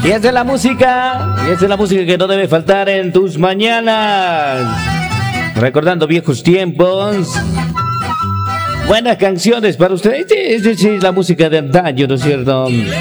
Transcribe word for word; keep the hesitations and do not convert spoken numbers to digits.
Y esa es la música, y esa es la música que no debe faltar en tus mañanas. Recordando viejos tiempos. Buenas canciones para ustedes. Es decir, la música de antaño, ¿no es cierto?